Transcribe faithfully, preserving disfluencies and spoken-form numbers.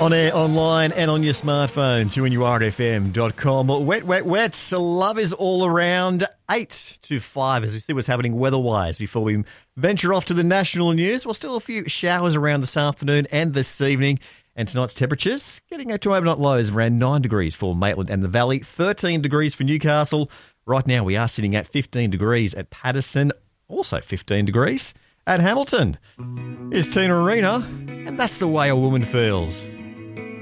On air, online, and on your smartphone, two N U R F M dot com. Wet, wet, wet. Love is all around. Eight to five as we see what's happening weather-wise before we venture off to the national news. Well, still a few showers around this afternoon and this evening. And tonight's temperatures getting to overnight lows of around nine degrees for Maitland and the Valley, thirteen degrees for Newcastle. Right now we are sitting at fifteen degrees at Patterson, also fifteen degrees at Hamilton. Here's Tina Arena, and that's the way a woman feels.